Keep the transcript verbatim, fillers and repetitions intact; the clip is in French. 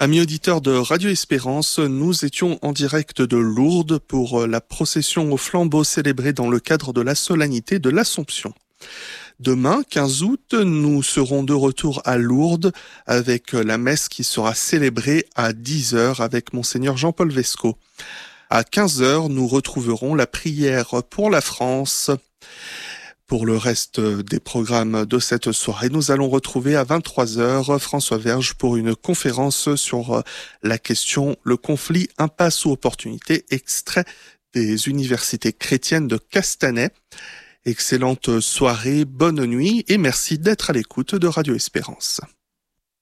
Amis auditeurs de Radio Espérance, nous étions en direct de Lourdes pour la procession au flambeau célébrée dans le cadre de la solennité de l'Assomption. Demain, quinze août, nous serons de retour à Lourdes avec la messe qui sera célébrée à dix heures avec Monseigneur Jean-Paul Vesco. À quinze heures, nous retrouverons la prière pour la France. Pour le reste des programmes de cette soirée, nous allons retrouver à vingt-trois heures François Verge pour une conférence sur la question « Le conflit, impasse ou opportunité ?» extrait des universités chrétiennes de Castanet. Excellente soirée, bonne nuit et merci d'être à l'écoute de Radio Espérance.